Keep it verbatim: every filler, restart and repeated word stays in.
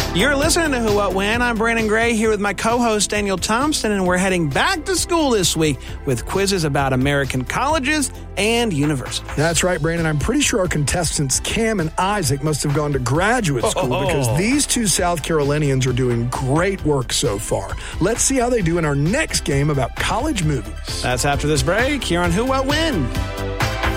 You're listening to Who, What, When. I'm Brandon Gray here with my co-host Daniel Thompson, and we're heading back to school this week with quizzes about American colleges and universities. That's right, Brandon. I'm pretty sure our contestants Cam and Isaac must have gone to graduate school oh. because these two South Carolinians are doing great work so far. Let's see how they do in our next game about college movies. That's after this break here on Who, What, When.